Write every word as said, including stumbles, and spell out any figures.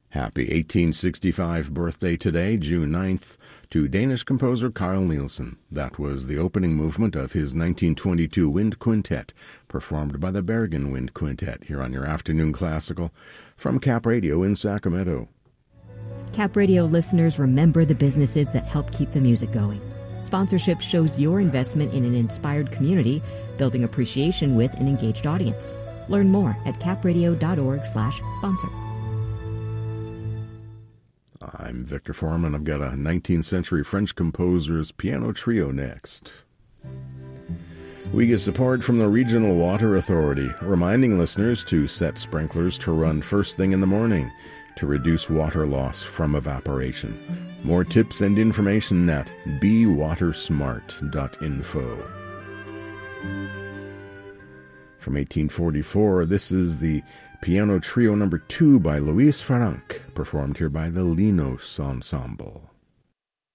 Happy eighteen sixty-five birthday today, June ninth, to Danish composer Carl Nielsen. That was the opening movement of his nineteen twenty-two Wind Quintet, performed by the Bergen Wind Quintet, here on your Afternoon Classical from Cap Radio in Sacramento. Cap Radio listeners, remember the businesses that help keep the music going. Sponsorship shows your investment in an inspired community, building appreciation with an engaged audience. Learn more at capradio.org slash sponsor. I'm Victor Foreman. I've got a nineteenth century French composer's piano trio next. We get support from the Regional Water Authority, reminding listeners to set sprinklers to run first thing in the morning to reduce water loss from evaporation. More tips and information at be water smart dot info. From eighteen forty-four, this is the Piano Trio Number two by Luis Franck, performed here by the Linos Ensemble.